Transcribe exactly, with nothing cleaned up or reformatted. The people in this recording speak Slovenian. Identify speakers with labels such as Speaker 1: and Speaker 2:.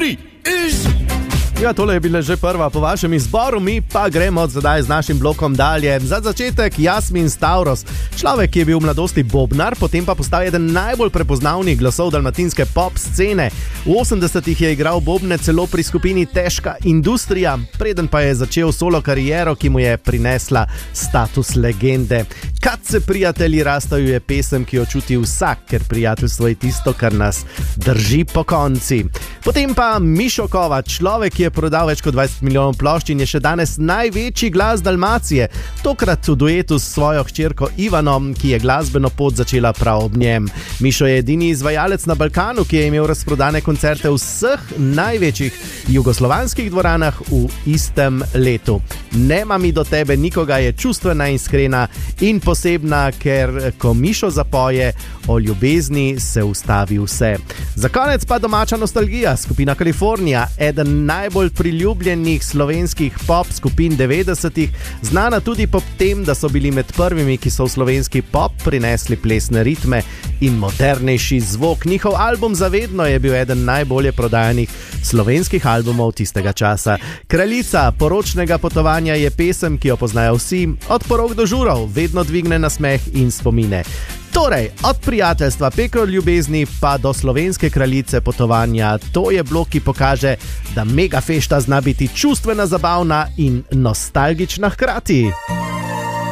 Speaker 1: tri, easy.
Speaker 2: Ja, tole je bila že prva po vašem izboru, mi pa gremo zdaj z našim blokom dalje. Za začetek Jasmin Stavros, človek, ki je bil v mladosti bobnar, potem pa postal eden najbolj prepoznavnih glasov dalmatinske pop scene. V osemdesetih je igral bobne celo pri skupini Težka industrija, preden pa je začel solo kariero, ki mu je prinesla status legende. Kad se prijatelji rastajo je pesem, ki jo čuti vsak, ker prijateljstvo je tisto, kar nas drži po konci. Potem pa Mišo Kovač, človek, ki je prodal več kot dvajset milijonov plošč in je še danes največji glas Dalmacije, tokrat v duetu s svojo hčerko Ivano, ki je glasbeno pot začela prav ob njem. Mišo je edini izvajalec na Balkanu, ki je imel razprodane koncerte v vseh največjih jugoslovanskih dvoranah v istem letu. Nema mi do tebe nikoga je čustvena in iskrena in posebna, ker ko Mišo zapoje o ljubezni, se ustavi vse. Za konec pa domača nostalgija, skupina Kalifornija, eden najbolj priljubljenih slovenskih pop skupin devetdesetih, znana tudi po tem, da so bili med prvimi, ki so v slovenski pop prinesli plesne ritme in modernejši zvok. Njihov album Zavedno je bil eden najbolje prodajanih slovenskih albumov tistega časa. Kraljica poročnega potovanja je pesem, ki jo poznajo vsi, od porok do žurov, vedno dvigne nasmeh in spomine. Torej, od prijateljstva preko ljubezni pa do slovenske kraljice potovanja, to je blok, ki pokaže, da mega fešta zna biti čustvena, zabavna in nostalgična hkrati.